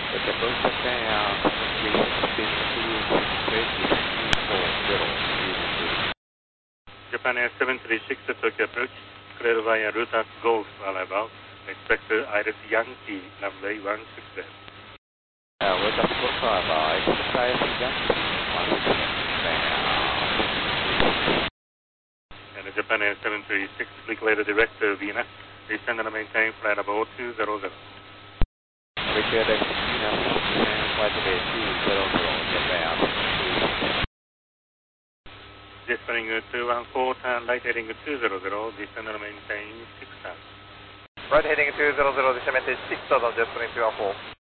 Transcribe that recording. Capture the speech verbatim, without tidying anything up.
With approach Japan, uh, three six two six four zero. Japan Air seven three six to Tokyo approach, clear via Rutas Golf arrival. Expect Iris Yankee, runway one six zero. Uh, Rutas Golf arrival, expect Iris Yankee, one six zero. And the Japan Air seven three six, clear direct to Vienna. Descend and maintain flight about two zero zero. Clear direct to Vienna, and flight about two zero zero, Japan. Descending two one four, turn right heading two zero zero, descend and maintain six thousand. Right heading two zero zero, descend maintain six thousand, descending two one four.